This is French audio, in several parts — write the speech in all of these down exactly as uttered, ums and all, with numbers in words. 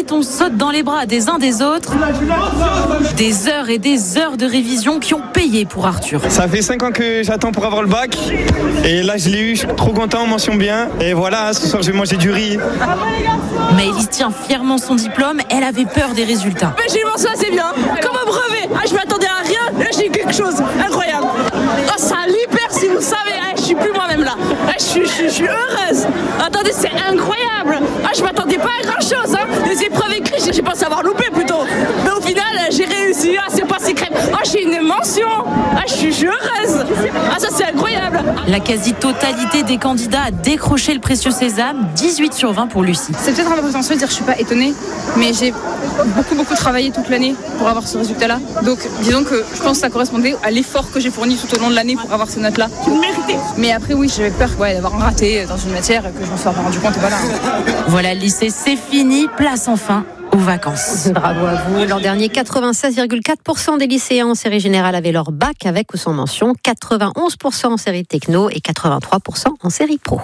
vite on saute dans les bras des uns des autres. Des heures et des heures de révision qui ont payé pour Arthur. Ça fait cinq ans que j'attends pour avoir le bac. Et là je l'ai eu, je suis trop content, mention bien. Et voilà, ce soir je vais manger du riz. Maëlys tient fièrement son diplôme, elle avait peur des résultats. Mais j'ai eu mention assez bien, comme un brevet. Ah, je m'attendais à rien, là j'ai eu quelque chose, incroyable. Oh, ça libère si vous savez, ah, je suis plus moi-même là. Ah, je, suis, je, suis, je suis heureuse. Attendez, c'est incroyable. Ah, je m'attendais pas à grand chose. Hein. Les épreuves écrites, j'ai pensé avoir loupé plutôt. Mais au final, j'ai réussi. Ah, c'est pas si crème. Ah, j'ai une mention. Ah, je suis, je suis heureuse. Ah, ça c'est incroyable. La quasi-totalité des candidats a décroché le précieux sésame, dix-huit sur vingt pour Lucie. C'est peut-être un peu prétentieux de dire que je suis pas étonnée, mais j'ai beaucoup beaucoup travaillé toute l'année pour avoir ce résultat-là. Donc disons que je pense que ça correspondait à l'effort que j'ai fourni tout au long de l'année pour avoir ces notes-là. Mérité. Mais après oui, j'avais peur ouais, d'avoir un raté dans une matière et que je m'en sois pas rendu compte et voilà. Voilà, le lycée c'est fini, place enfin aux vacances. Bravo à vous. L'an dernier, quatre-vingt-seize virgule quatre pour cent des lycéens en série générale avaient leur bac avec ou sans mention, quatre-vingt-onze pour cent en série techno et quatre-vingt-trois pour cent en série pro.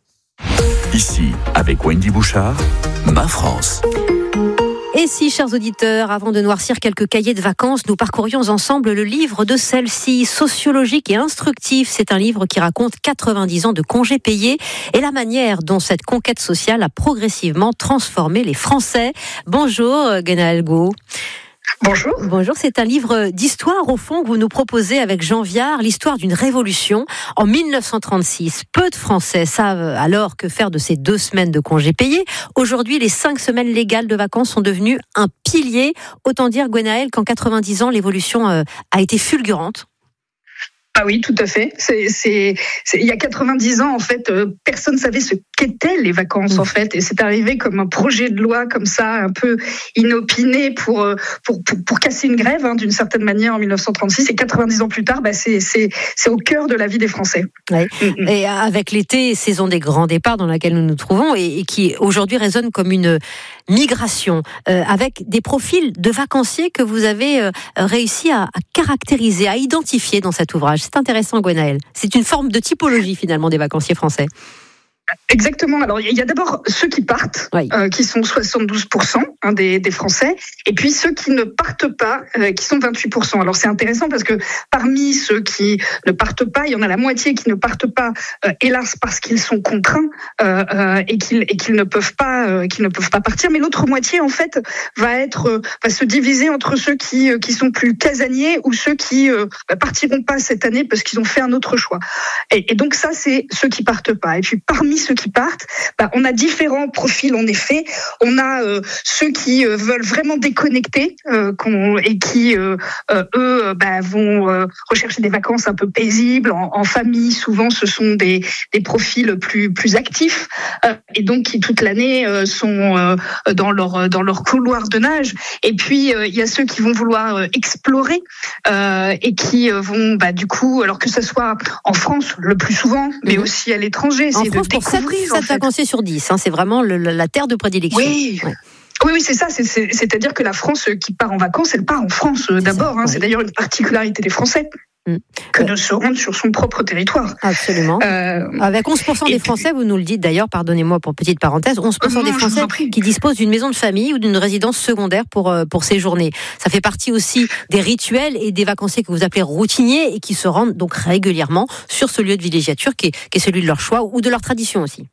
Ici, avec Wendy Bouchard, Ma France. Et si, chers auditeurs, avant de noircir quelques cahiers de vacances, nous parcourions ensemble le livre de celle-ci, sociologique et instructif. C'est un livre qui raconte quatre-vingt-dix ans de congés payés et la manière dont cette conquête sociale a progressivement transformé les Français. Bonjour, Guénaël Gau. Bonjour. Bonjour, c'est un livre d'histoire au fond que vous nous proposez avec Jean Viard, l'histoire d'une révolution en dix-neuf cent trente-six. Peu de Français savent alors que faire de ces deux semaines de congés payés. Aujourd'hui, les cinq semaines légales de vacances sont devenues un pilier. Autant dire, Guénaël, qu'en quatre-vingt-dix ans, l'évolution a été fulgurante. Ah oui, tout à fait. C'est, c'est, c'est, il y a quatre-vingt-dix ans, en fait, euh, personne ne savait ce qu'étaient les vacances, mmh. en fait. Et c'est arrivé comme un projet de loi, comme ça, un peu inopiné pour, pour, pour, pour casser une grève, hein, d'une certaine manière, en dix-neuf cent trente-six. Et quatre-vingt-dix ans plus tard, bah, c'est, c'est, c'est au cœur de la vie des Français. Oui. Mmh. Et avec l'été, saison des grands départs dans laquelle nous nous trouvons, et, et qui aujourd'hui résonne comme une migration, euh, avec des profils de vacanciers que vous avez euh, réussi à, à caractériser, à identifier dans cet ouvrage. C'est intéressant, Guénaël. C'est une forme de typologie, finalement, des vacanciers français. Exactement. Alors, il y a d'abord ceux qui partent, oui. euh, qui sont soixante-douze pour cent hein, des, des Français, et puis ceux qui ne partent pas, euh, qui sont vingt-huit pour cent. Alors, c'est intéressant parce que parmi ceux qui ne partent pas, il y en a la moitié qui ne partent pas, euh, hélas, parce qu'ils sont contraints euh, euh, et qu'ils et qu'ils ne peuvent pas, euh, qu'ils ne peuvent pas partir. Mais l'autre moitié, en fait, va être, euh, va se diviser entre ceux qui euh, qui sont plus casaniers ou ceux qui euh, bah, partiront pas cette année parce qu'ils ont fait un autre choix. Et, et donc ça, c'est ceux qui partent pas. Et puis parmi ceux qui partent, bah, on a différents profils en effet. On a euh, ceux qui euh, veulent vraiment déconnecter euh, qu'on, et qui, euh, euh, eux, bah, vont euh, rechercher des vacances un peu paisibles, en, en famille. Souvent, ce sont des, des profils plus, plus actifs euh, et donc qui toute l'année euh, sont euh, dans leur, dans leur couloir de nage. Et puis, euh, il y a ceux qui vont vouloir euh, explorer euh, et qui euh, vont, bah, du coup, alors que ce soit en France le plus souvent, mais mmh. aussi à l'étranger, en c'est France, de découvrir. sept vacanciers sur dix, hein, c'est vraiment le, la terre de prédilection. Oui. Ouais. Oui, oui, c'est ça. C'est, c'est, c'est-à-dire que la France qui part en vacances, elle part en France euh, d'abord. Ça, hein, oui. C'est d'ailleurs une particularité des Français. Mmh. Que de se rendre sur son propre territoire. Absolument. Euh, Avec onze pour cent des Français, puis, vous nous le dites d'ailleurs, pardonnez-moi pour petite parenthèse, onze pour cent euh, non, des Français qui disposent d'une maison de famille ou d'une résidence secondaire pour, pour séjourner. Ça fait partie aussi des rituels et des vacanciers que vous appelez routiniers et qui se rendent donc régulièrement sur ce lieu de villégiature qui est, qui est celui de leur choix ou de leur tradition aussi.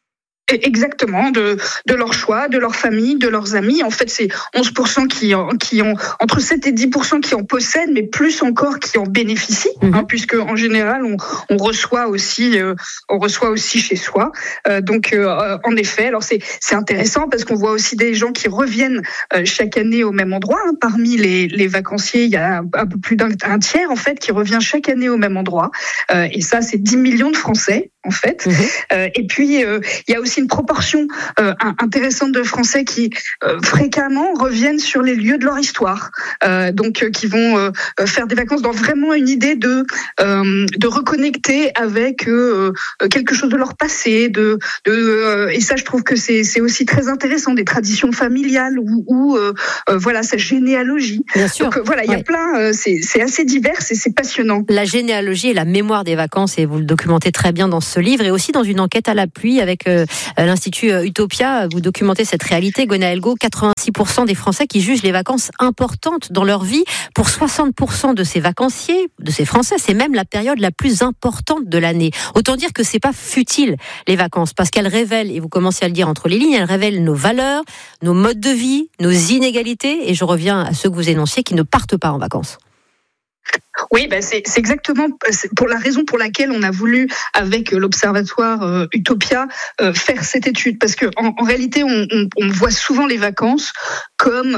Exactement, de, de leur choix, de leur famille, de leurs amis. En fait, c'est onze pour cent qui, qui ont, entre sept et dix pour cent qui en possèdent, mais plus encore qui en bénéficient, mmh. hein, puisque en général, on, on reçoit aussi, euh, on reçoit aussi chez soi. Euh, donc, euh, en effet, alors c'est, c'est intéressant parce qu'on voit aussi des gens qui reviennent euh, chaque année au même endroit. Hein. Parmi les, les vacanciers, il y a un peu plus d'un un tiers, en fait, qui revient chaque année au même endroit. Euh, et ça, c'est dix millions de Français, en fait. Mmh. Euh, et puis, euh, il y a aussi une proportion euh, intéressante de Français qui euh, fréquemment reviennent sur les lieux de leur histoire, euh, donc euh, qui vont euh, faire des vacances dans vraiment une idée de euh, de reconnecter avec euh, quelque chose de leur passé, de, de euh, et ça je trouve que c'est c'est aussi très intéressant, des traditions familiales ou, ou euh, euh, voilà sa généalogie. Bien sûr. Donc euh, voilà, il y a ouais. plein, euh, c'est c'est assez divers et c'est passionnant. La généalogie et la mémoire des vacances, et vous le documentez très bien dans ce ce livre et aussi dans une enquête à l'appui avec euh, l'Institut Utopia. Vous documentez cette réalité, Gwenaëlle Gault, quatre-vingt-six pour cent des Français qui jugent les vacances importantes dans leur vie. Pour soixante pour cent de ces vacanciers, de ces Français, c'est même la période la plus importante de l'année. Autant dire que c'est pas futile, les vacances, parce qu'elles révèlent, et vous commencez à le dire entre les lignes, elles révèlent nos valeurs, nos modes de vie, nos inégalités, et je reviens à ceux que vous énonciez qui ne partent pas en vacances. Oui, ben c'est, c'est exactement c'est pour la raison pour laquelle on a voulu, avec l'Observatoire euh, Utopia, euh, faire cette étude. Parce que en, en réalité, on, on, on voit souvent les vacances comme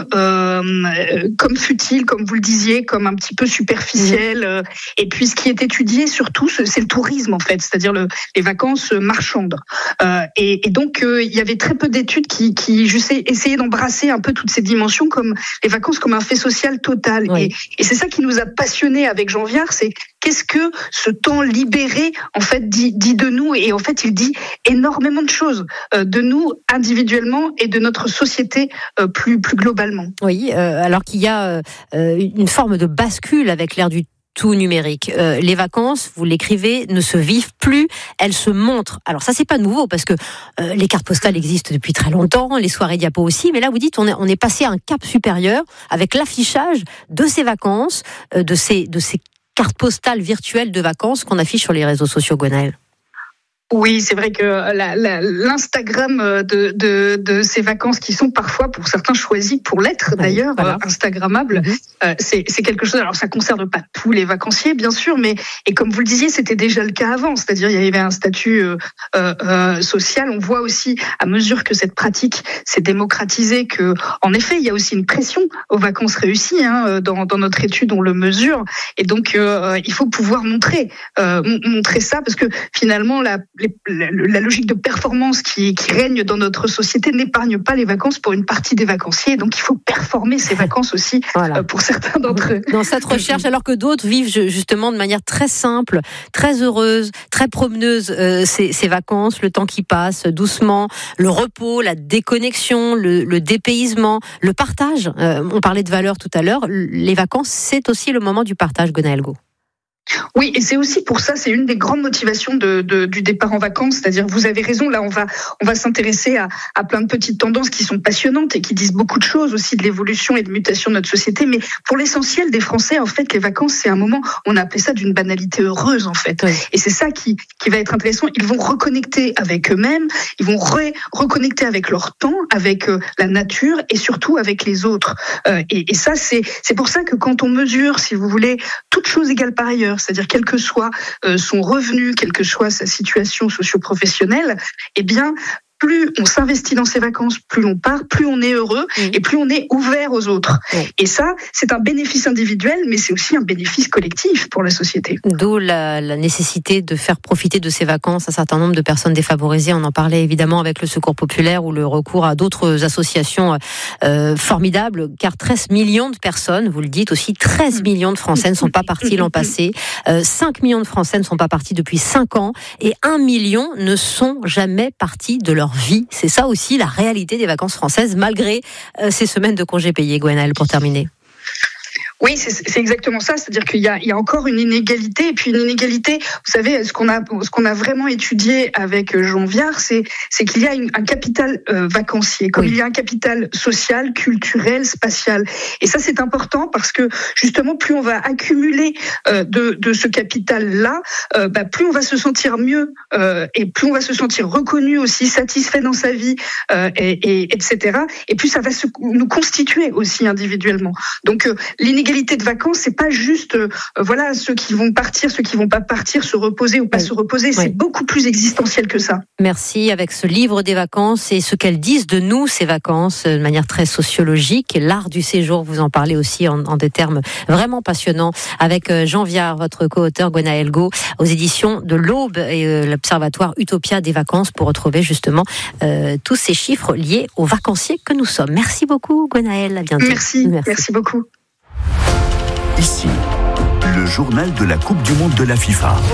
euh, comme futiles, comme vous le disiez, comme un petit peu superficielles. Euh, et puis, ce qui est étudié surtout, c'est le tourisme en fait, c'est-à-dire le, les vacances marchandes. Euh, et, et donc, euh, il y avait très peu d'études qui, qui je sais, essayaient d'embrasser un peu toutes ces dimensions, comme les vacances comme un fait social total. Oui. Et, et c'est ça qui nous a passionnés avec Jean Viard, c'est qu'est-ce que ce temps libéré en fait dit, dit de nous, et en fait il dit énormément de choses euh, de nous individuellement et de notre société euh, plus plus globalement. Oui, euh, alors qu'il y a euh, une forme de bascule avec l'ère du tout numérique. Euh, les vacances, vous l'écrivez, ne se vivent plus, elles se montrent. Alors ça, c'est pas nouveau parce que euh, les cartes postales existent depuis très longtemps, les soirées diapo aussi, mais là, vous dites, on est, on est passé à un cap supérieur avec l'affichage de ces vacances, euh, de ces, de ces cartes postales virtuelles de vacances qu'on affiche sur les réseaux sociaux, Gwenaëlle. Oui, c'est vrai que la, la, l'Instagram de, de, de ces vacances qui sont parfois, pour certains, choisies pour l'être oui, d'ailleurs, voilà. Instagrammables, mmh. euh, c'est, c'est quelque chose. Alors, ça ne concerne pas tous les vacanciers, bien sûr, mais et comme vous le disiez, c'était déjà le cas avant. C'est-à-dire, il y avait un statut euh, euh, social. On voit aussi, à mesure que cette pratique s'est démocratisée, que, en effet, il y a aussi une pression aux vacances réussies. Hein, dans, dans notre étude, on le mesure, et donc euh, il faut pouvoir montrer, euh, montrer ça, parce que finalement, la Les, la, la logique de performance qui, qui règne dans notre société n'épargne pas les vacances pour une partie des vacanciers. Donc, il faut performer ces vacances aussi voilà. euh, pour certains d'entre eux. Dans cette recherche, alors que d'autres vivent justement de manière très simple, très heureuse, très promeneuse euh, ces, ces vacances, le temps qui passe doucement, le repos, la déconnexion, le, le dépaysement, le partage. Euh, on parlait de valeurs tout à l'heure. Les vacances, c'est aussi le moment du partage, Gwenaëlle Gault. Oui, et c'est aussi pour ça, c'est une des grandes motivations de, de, du départ en vacances. C'est-à-dire, vous avez raison, là, on va, on va s'intéresser à, à plein de petites tendances qui sont passionnantes et qui disent beaucoup de choses aussi de l'évolution et de mutation de notre société. Mais pour l'essentiel des Français, en fait, les vacances, c'est un moment, on a appelé ça d'une banalité heureuse, en fait. Oui. Et c'est ça qui, qui va être intéressant. Ils vont reconnecter avec eux-mêmes, ils vont re, reconnecter avec leur temps, avec euh, la nature et surtout avec les autres. Euh, et, et ça, c'est, c'est pour ça que quand on mesure, si vous voulez, toutes choses égales par ailleurs, c'est-à-dire quel que soit euh, son revenu, quelle que soit sa situation socio-professionnelle, eh bien, plus on s'investit dans ses vacances, plus on part, plus on est heureux mmh. et plus on est ouvert aux autres. Mmh. Et ça, c'est un bénéfice individuel, mais c'est aussi un bénéfice collectif pour la société. D'où la, la nécessité de faire profiter de ces vacances un certain nombre de personnes défavorisées. On en parlait évidemment avec le Secours populaire ou le recours à d'autres associations euh, formidables, car treize millions de personnes, vous le dites aussi, treize millions de Français ne sont pas partis l'an passé, euh, cinq millions de Français ne sont pas partis depuis cinq ans, et un million ne sont jamais partis de leur vie. C'est ça aussi la réalité des vacances françaises, malgré euh, ces semaines de congés payés. Gwenaëlle, pour terminer. Oui, c'est, c'est exactement ça. C'est-à-dire qu'il y a, il y a encore une inégalité, et puis une inégalité. Vous savez, ce qu'on a, ce qu'on a vraiment étudié avec Jean Viard, c'est, c'est qu'il y a une, un capital euh, vacancier, comme oui. il y a un capital social, culturel, spatial. Et ça, c'est important parce que justement, plus on va accumuler euh, de, de ce capital-là, euh, bah, plus on va se sentir mieux euh, et plus on va se sentir reconnu aussi, satisfait dans sa vie, euh, et, et etc. Et puis ça va se, nous constituer aussi individuellement. Donc euh, l'inégalité L'égalité de vacances, c'est pas juste euh, voilà ceux qui vont partir, ceux qui vont pas partir, se reposer ou pas oui. se reposer. C'est oui. beaucoup plus existentiel que ça. Merci. Avec ce livre des vacances et ce qu'elles disent de nous, ces vacances, de manière très sociologique. Et l'art du séjour, vous en parlez aussi en, en des termes vraiment passionnants. Avec Jean Viard, votre co-auteur Gwenaëlle Gault, aux éditions de l'Aube et euh, l'Observatoire Utopia des vacances, pour retrouver justement euh, tous ces chiffres liés aux vacanciers que nous sommes. Merci beaucoup, Gwenaëlle. À bientôt. Merci. Merci, Merci beaucoup. Ici, le journal de la Coupe du Monde de la FIFA.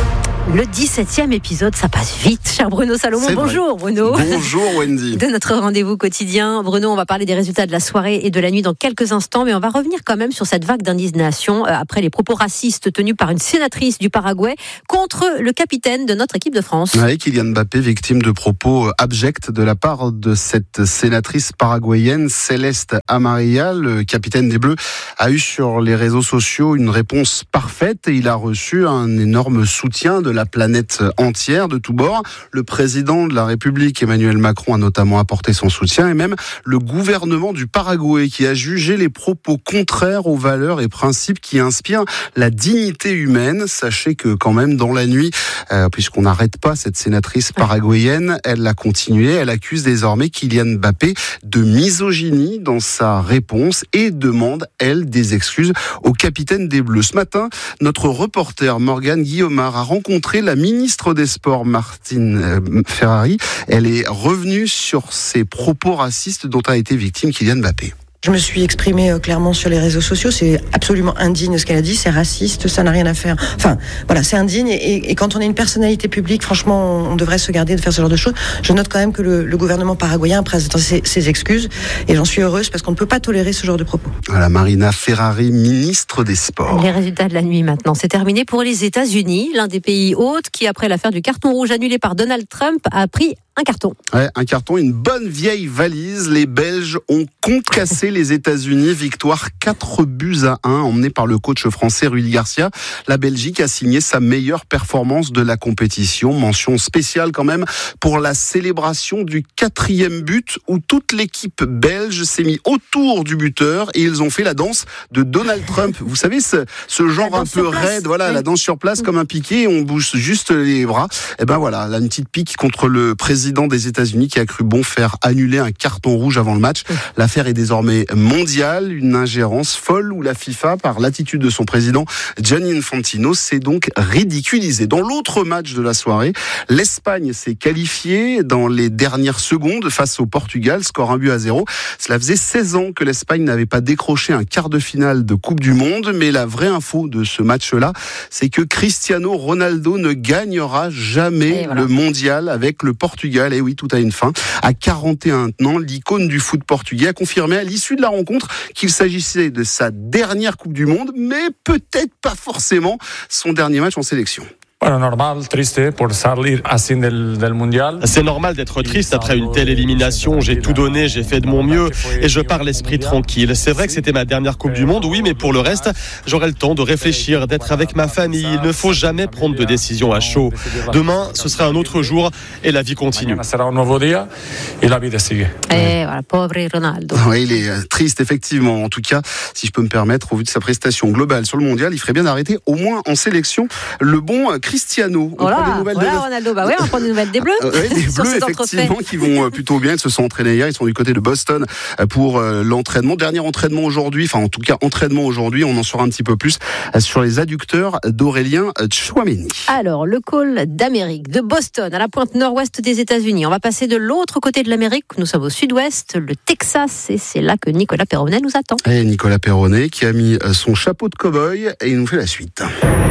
Le dix-septième épisode, ça passe vite. Cher Bruno Salomon, C'est bonjour vrai. Bruno. Bonjour Wendy. De notre rendez-vous quotidien. Bruno, on va parler des résultats de la soirée et de la nuit dans quelques instants, mais on va revenir quand même sur cette vague d'indignation euh, après les propos racistes tenus par une sénatrice du Paraguay contre le capitaine de notre équipe de France. Oui, Kylian Mbappé, victime de propos abjects de la part de cette sénatrice paraguayenne, Céleste Amarilla. Le capitaine des Bleus a eu sur les réseaux sociaux une réponse parfaite et il a reçu un énorme soutien de la planète entière, de tous bords. Le président de la République, Emmanuel Macron, a notamment apporté son soutien et même le gouvernement du Paraguay qui a jugé les propos contraires aux valeurs et principes qui inspirent la dignité humaine. Sachez que quand même dans la nuit, euh, puisqu'on n'arrête pas cette sénatrice paraguayenne, elle a continué, elle accuse désormais Kylian Mbappé de misogynie dans sa réponse et demande, elle, des excuses au capitaine des Bleus. Ce matin, notre reporter Morgane Guillaumard a rencontré la ministre des Sports, Martine Ferrari. Elle est revenue sur ces propos racistes dont a été victime Kylian Mbappé. Je me suis exprimée clairement sur les réseaux sociaux. C'est absolument indigne ce qu'elle a dit. C'est raciste. Ça n'a rien à faire. Enfin, voilà, c'est indigne. Et, et quand on est une personnalité publique, franchement, on devrait se garder de faire ce genre de choses. Je note quand même que le, le gouvernement paraguayen a présenté ses, ses excuses. Et j'en suis heureuse parce qu'on ne peut pas tolérer ce genre de propos. Voilà, Marina Ferrari, ministre des Sports. Les résultats de la nuit maintenant. C'est terminé pour les États-Unis, l'un des pays hôtes qui, après l'affaire du carton rouge annulé par Donald Trump, a pris un carton. Ouais, un carton, une bonne vieille valise. Les Belges ont concassé les États-Unis. Victoire quatre buts à un, emmenée par le coach français Rudy Garcia. La Belgique a signé sa meilleure performance de la compétition. Mention spéciale quand même pour la célébration du quatrième but où toute l'équipe belge s'est mise autour du buteur et ils ont fait la danse de Donald Trump. Vous savez, ce, ce genre un peu raide, voilà, oui. La danse sur place comme un piqué, on bouge juste les bras. Et ben voilà, là, une petite pique contre le président des États-Unis qui a cru bon faire annuler un carton rouge avant le match. L'affaire est désormais mondiale, une ingérence folle où la FIFA, par l'attitude de son président Gianni Infantino, s'est donc ridiculisée. Dans l'autre match de la soirée, l'Espagne s'est qualifiée dans les dernières secondes face au Portugal, score un but à zéro. Cela faisait seize ans que l'Espagne n'avait pas décroché un quart de finale de Coupe du Monde, mais la vraie info de ce match-là, c'est que Cristiano Ronaldo ne gagnera jamais voilà. le mondial avec le Portugal. Et oui, tout a une fin. À quarante et un ans, l'icône du foot portugais a confirmé à l'issue de la rencontre qu'il s'agissait de sa dernière Coupe du Monde, mais peut-être pas forcément son dernier match en sélection. Bueno, normal, triste por salir así del, del mundial. C'est normal d'être triste après une telle élimination. J'ai tout donné, j'ai fait de mon mieux et je pars l'esprit tranquille. C'est vrai que c'était ma dernière Coupe du Monde, oui, mais pour le reste, j'aurai le temps de réfléchir, d'être avec ma famille. Il ne faut jamais prendre de décision à chaud. Demain, ce sera un autre jour et la vie continue. Sera un nouveau dia et la vie sigue. Et voilà, pauvre Ronaldo. Oui, il est triste, effectivement. En tout cas, si je peux me permettre, au vu de sa prestation globale sur le mondial, il ferait bien d'arrêter au moins en sélection le bon Cristiano. On voilà, prend des nouvelles voilà, de Ronaldo. Bah ouais, on prend des nouvelles des Bleus. Euh, ouais, des Bleus, effectivement, qui vont plutôt bien. Ils se sont entraînés hier. Ils sont du côté de Boston pour euh, l'entraînement. Dernier entraînement aujourd'hui. Enfin, en tout cas, entraînement aujourd'hui. On en saura un petit peu plus sur les adducteurs d'Aurélien Tchouaméni. Alors, le col d'Amérique de Boston à la pointe nord-ouest des États-Unis. On va passer de l'autre côté de l'Amérique. Nous sommes au sud-ouest, le Texas. Et c'est là que Nicolas Perronnet nous attend. Et Nicolas Perronnet qui a mis son chapeau de cow-boy et il nous fait la suite.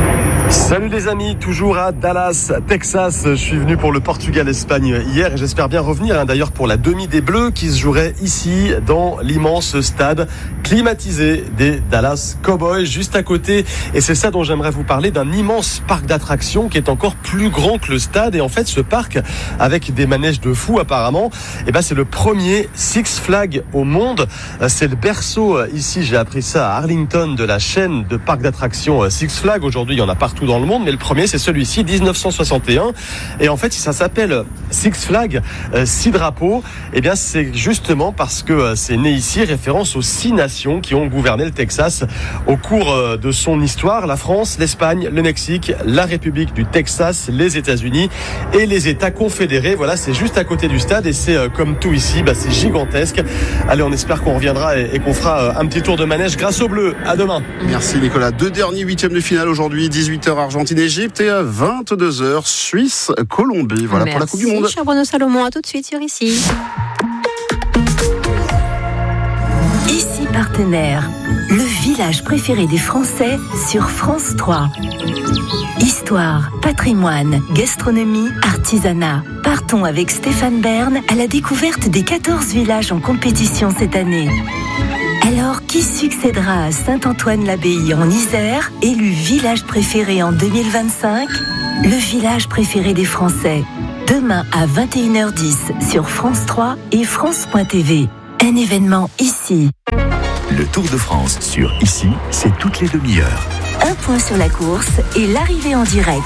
Salut les amis, toujours à Dallas, Texas. Je suis venu pour le Portugal-Espagne hier et j'espère bien revenir hein, d'ailleurs pour la demi des Bleus qui se jouerait ici dans l'immense stade climatisé des Dallas Cowboys juste à côté. Et c'est ça dont j'aimerais vous parler, d'un immense parc d'attractions qui est encore plus grand que le stade. Et en fait ce parc avec des manèges de fou apparemment, eh ben, c'est le premier Six Flags au monde. C'est le berceau ici, j'ai appris ça à Arlington, de la chaîne de parcs d'attractions Six Flags. Aujourd'hui il y en a partout dans le monde, mais le premier c'est celui-ci, dix-neuf cent soixante et un, et en fait ça s'appelle Six Flags, euh, six drapeaux. Et bien c'est justement parce que euh, c'est né ici, référence aux six nations qui ont gouverné le Texas au cours euh, de son histoire: la France, l'Espagne, le Mexique, la République du Texas, les États-Unis et les États confédérés. Voilà, c'est juste à côté du stade et c'est euh, comme tout ici, bah, c'est gigantesque. Allez, on espère qu'on reviendra et, et qu'on fera euh, un petit tour de manège grâce aux Bleus. À demain. Merci Nicolas. Deux derniers huitièmes de finale aujourd'hui, dix-huit heures Argentine-Égypte et à vingt-deux heures Suisse-Colombie. Voilà. Merci pour la Coupe du Monde. Cher Bruno Salomon, à tout de suite sur Ici. Ici partait centenaire. Le village préféré des Français sur France trois. Histoire, patrimoine, gastronomie, artisanat. Partons avec Stéphane Bern à la découverte des quatorze villages en compétition cette année. Alors, qui succédera à Saint-Antoine-l'Abbaye en Isère, élu village préféré en deux mille vingt-cinq? Le village préféré des Français. Demain à vingt et une heures dix sur France trois et France point T V. Un événement ici. Le Tour de France sur Ici, c'est toutes les demi-heures. Un point sur la course et l'arrivée en direct.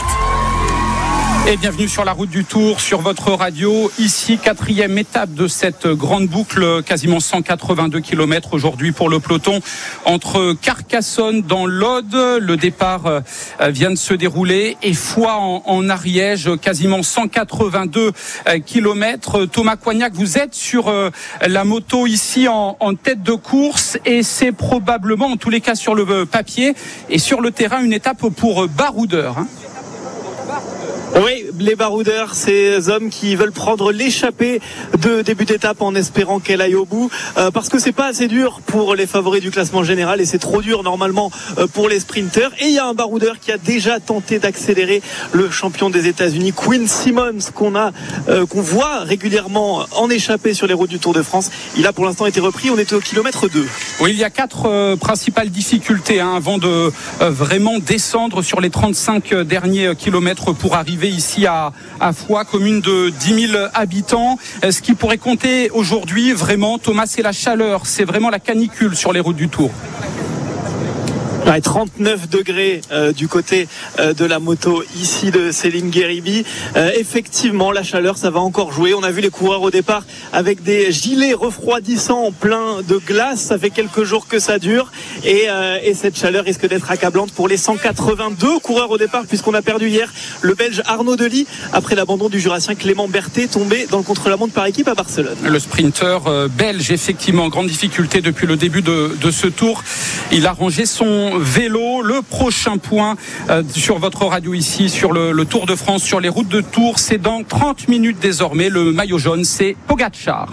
Et bienvenue sur la route du Tour, sur votre radio. Ici, quatrième étape de cette grande boucle, quasiment cent quatre-vingt-deux kilomètres aujourd'hui pour le peloton entre Carcassonne dans l'Aude. Le départ vient de se dérouler et Foix en, en Ariège, quasiment cent quatre-vingt-deux kilomètres. Thomas Coignac, vous êtes sur la moto ici en, en tête de course et c'est probablement, en tous les cas sur le papier et sur le terrain, une étape pour baroudeurs. Hein. Oui, les baroudeurs, ces hommes qui veulent prendre l'échappée de début d'étape en espérant qu'elle aille au bout, euh, parce que c'est pas assez dur pour les favoris du classement général et c'est trop dur normalement euh, pour les sprinteurs. Et il y a un baroudeur qui a déjà tenté d'accélérer, le champion des États-Unis, Quinn Simmons, qu'on a, euh, qu'on voit régulièrement en échappée sur les routes du Tour de France. Il a pour l'instant été repris. On était au kilomètre deux. Oui, il y a quatre euh, principales difficultés hein, avant de euh, vraiment descendre sur les trente-cinq derniers kilomètres pour arriver ici à, à Foix, commune de dix mille habitants. Ce qui pourrait compter aujourd'hui, vraiment, Thomas, c'est la chaleur, c'est vraiment la canicule sur les routes du Tour. Ouais, trente-neuf degrés euh, du côté euh, de la moto ici de Céline Guéribi. Euh, effectivement, la chaleur, ça va encore jouer. On a vu les coureurs au départ avec des gilets refroidissants plein de glace. Ça fait quelques jours que ça dure. Et, euh, et cette chaleur risque d'être accablante pour les cent quatre-vingt-deux coureurs au départ, puisqu'on a perdu hier le Belge Arnaud Delis après l'abandon du Jurassien Clément Berthet, tombé dans le contre-la-montre par équipe à Barcelone. Le sprinter euh, belge, effectivement, en grande difficulté depuis le début de, de ce tour. Il a rangé son vélo. Le prochain point euh, sur votre radio ici, sur le, le Tour de France, sur les routes de Tours, c'est dans trente minutes désormais. Le maillot jaune, c'est Pogačar.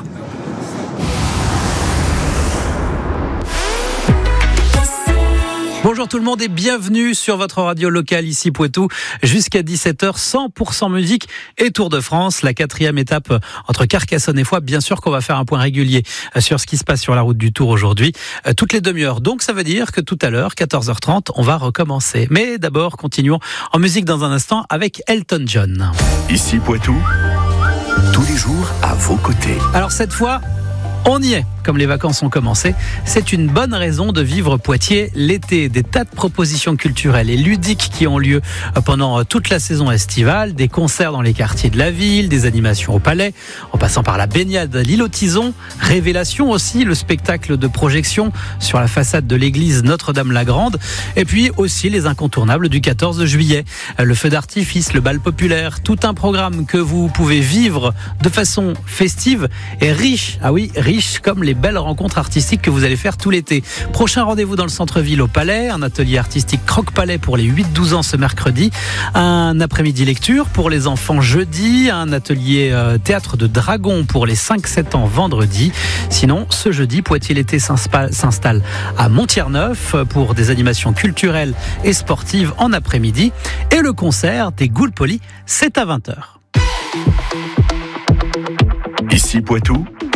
Bonjour tout le monde et bienvenue sur votre radio locale ici Poitou jusqu'à dix-sept heures, cent pour cent musique et Tour de France, la quatrième étape entre Carcassonne et Foix. Bien sûr qu'on va faire un point régulier sur ce qui se passe sur la route du Tour aujourd'hui, toutes les demi-heures. Donc ça veut dire que tout à l'heure, quatorze heures trente, on va recommencer. Mais d'abord, continuons en musique dans un instant avec Elton John. Ici Poitou, tous les jours à vos côtés. Alors cette fois, on y est, comme les vacances ont commencé. C'est une bonne raison de vivre Poitiers l'été. Des tas de propositions culturelles et ludiques qui ont lieu pendant toute la saison estivale. Des concerts dans les quartiers de la ville, des animations au palais, en passant par la baignade à l'île aux Tisons. Révélation aussi, le spectacle de projection sur la façade de l'église Notre-Dame-la-Grande. Et puis aussi les incontournables du quatorze juillet. Le feu d'artifice, le bal populaire, tout un programme que vous pouvez vivre de façon festive et riche. Ah oui, riche. Comme les belles rencontres artistiques que vous allez faire tout l'été. Prochain rendez-vous dans le centre-ville au Palais, un atelier artistique Croque-Palais pour les huit douze ans ce mercredi, un après-midi lecture pour les enfants jeudi, un atelier euh, théâtre de dragon pour les cinq sept ans vendredi. Sinon, ce jeudi, Poitiers l'été s'installe à Montier-Neuf pour des animations culturelles et sportives en après-midi. Et le concert des Goules Polis, c'est à vingt heures. Ici Poitou,